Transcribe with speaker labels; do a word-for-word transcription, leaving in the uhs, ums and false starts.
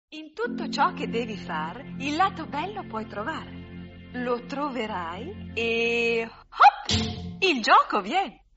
Speaker 1: In tutto ciò che devi far, il lato bello puoi trovare. Lo troverai e hop! Il gioco viene.